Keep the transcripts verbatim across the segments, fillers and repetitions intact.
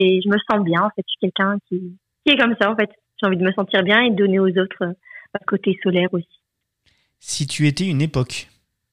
et je me sens bien. En fait, je suis quelqu'un qui, qui est comme ça. En fait, j'ai envie de me sentir bien et de donner aux autres euh, un côté solaire aussi. Si tu étais une époque?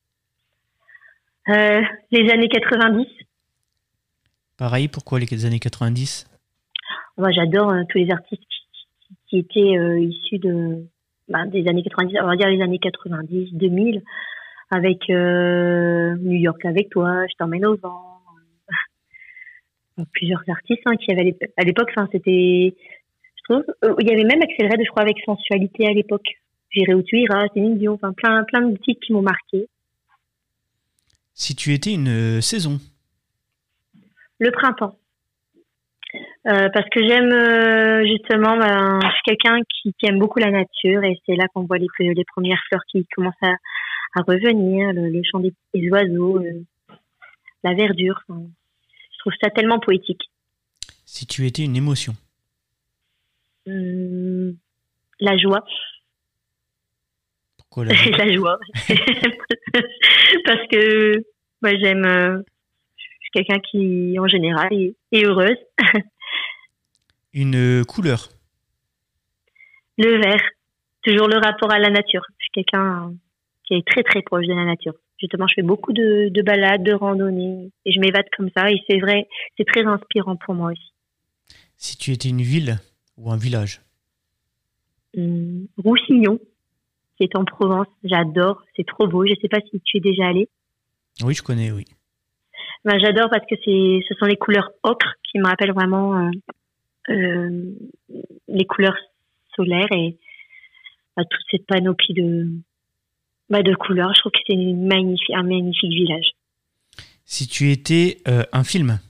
Euh, les années quatre-vingt-dix. Pareil, pourquoi les années quatre-vingt-dix? Moi, j'adore euh, tous les artistes qui, qui étaient euh, issus de bah, des années quatre-vingt-dix. On va dire les années quatre-vingt-dix, deux mille, avec euh, New York avec toi, Je t'emmène au vent. Euh, plusieurs artistes hein, qui avaient à l'époque. Enfin, c'était, je trouve, euh, il y avait même Axel Red, je crois, avec Sensualité à l'époque. J'irai où tu iras, Céline Dion. Enfin, plein, plein de titres qui m'ont marqué. Si tu étais une euh, saison? Le printemps. Euh, parce que j'aime euh, justement, ben, je suis quelqu'un qui, qui aime beaucoup la nature et c'est là qu'on voit les, les premières fleurs qui commencent à, à revenir, le, le chant des, des oiseaux, le, la verdure. Enfin, je trouve ça tellement poétique. Si tu étais une émotion? Hum, la joie. Pourquoi la joie? La joie. Parce que moi j'aime, euh, je suis quelqu'un qui en général est, est heureuse. Une couleur? Le vert, toujours le rapport à la nature. Je suis quelqu'un qui est très très proche de la nature. Justement, je fais beaucoup de, de balades, de randonnées et je m'évade comme ça et c'est vrai, c'est très inspirant pour moi aussi. Si tu étais une ville ou un village? Hum, Roussillon, qui est en Provence, j'adore, c'est trop beau. Je sais pas si tu es déjà allé. Oui, je connais, oui. Ben, j'adore parce que c'est, ce sont les couleurs ocre qui me rappellent vraiment euh, euh, les couleurs solaires et bah, toute cette panoplie de, bah, de couleurs. Je trouve que c'est une magnifique, un magnifique village. Si tu étais euh, un film?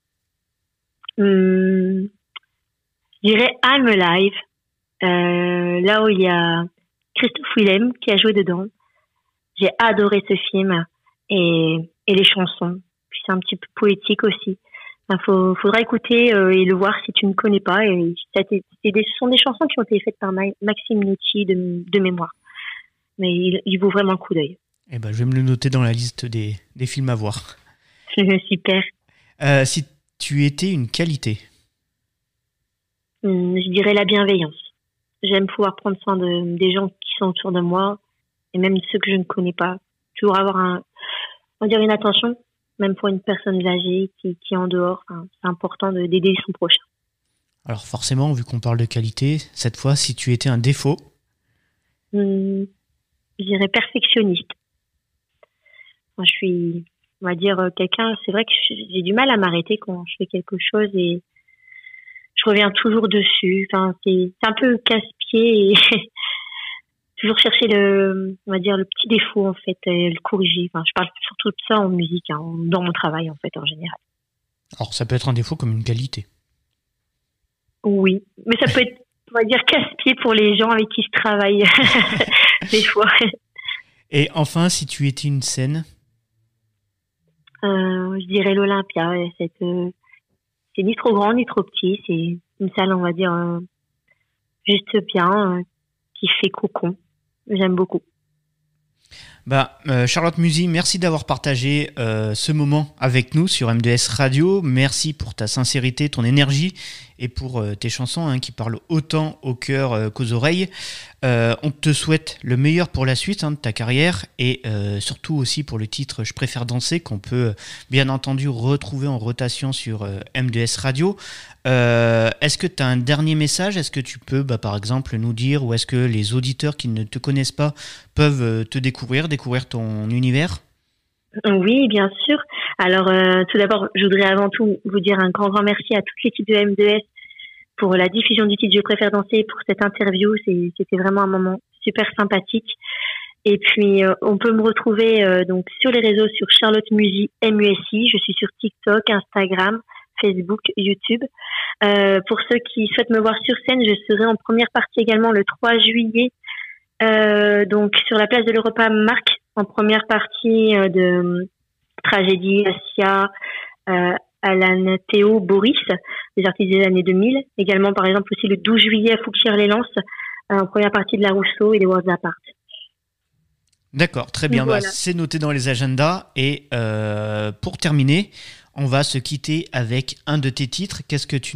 Hum, je dirais I'm Alive, euh, là où il y a Christophe Willem qui a joué dedans. J'ai adoré ce film et, et les chansons. Puis c'est un petit peu poétique aussi. Il faut, faudra écouter euh, et le voir si tu ne connais pas. Et c'est des, ce sont des chansons qui ont été faites par Ma- Maxime Nucci de, de mémoire. Mais il, il vaut vraiment le coup d'œil. Eh ben, je vais me le noter dans la liste des, des films à voir. Super. Euh, si tu étais une qualité? Hum, je dirais la bienveillance. J'aime pouvoir prendre soin de, des gens qui sont autour de moi et même ceux que je ne connais pas. Toujours avoir un, on va dire une attention, même pour une personne âgée qui, qui est en dehors. Enfin, c'est important de, d'aider son prochain. Alors forcément, vu qu'on parle de qualité, cette fois, si tu étais un défaut? Hum, je dirais perfectionniste. Moi, je suis, on va dire, euh, quelqu'un, c'est vrai que j'ai du mal à m'arrêter quand je fais quelque chose et je reviens toujours dessus. Enfin, c'est, c'est un peu casse-pied et toujours chercher le, on va dire, le petit défaut, en fait, et le corriger. Enfin, je parle surtout de ça en musique, hein, dans mon travail, en fait, en général. Alors ça peut être un défaut comme une qualité. Oui, mais ça peut être, on va dire, casse-pied pour les gens avec qui je travaille, des fois. Et enfin, si tu étais une scène? Euh, je dirais l'Olympia. C'est, euh, c'est ni trop grand ni trop petit. C'est une salle, on va dire, euh, juste bien, euh, qui fait cocon. J'aime beaucoup. Bah, euh, Charlotte Musy, merci d'avoir partagé euh, ce moment avec nous sur M deux S Radio. Merci pour ta sincérité, ton énergie et pour euh, tes chansons hein, qui parlent autant au cœur euh, qu'aux oreilles. Euh, on te souhaite le meilleur pour la suite hein, de ta carrière et euh, surtout aussi pour le titre Je préfère danser qu'on peut bien entendu retrouver en rotation sur euh, M deux S Radio. Euh, est-ce que tu as un dernier message? Est-ce que tu peux bah, par exemple nous dire ou est-ce que les auditeurs qui ne te connaissent pas peuvent te découvrir, découvrir ton univers? Oui, bien sûr. Alors, euh, tout d'abord, je voudrais avant tout vous dire un grand, grand merci à toute l'équipe de M deux S pour la diffusion du titre Je préfère danser, pour cette interview. C'est, c'était vraiment un moment super sympathique. Et puis, euh, on peut me retrouver euh, donc sur les réseaux, sur Charlotte Musy, M U S I. Je suis sur TikTok, Instagram, Facebook, YouTube. Euh, pour ceux qui souhaitent me voir sur scène, je serai en première partie également le trois juillet, euh, donc sur la place de l'Europa Marc, en première partie euh, de Tragédie, Assia, euh, Alan, Théo, Boris, des artistes des années deux mille. Également, par exemple, aussi le douze juillet à Fouquier-les-Lances, euh, en première partie de La Rousseau et des Worlds Apart. D'accord, très bien. Voilà. Bah, c'est noté dans les agendas. Et euh, pour terminer, on va se quitter avec un de tes titres. Qu'est-ce que tu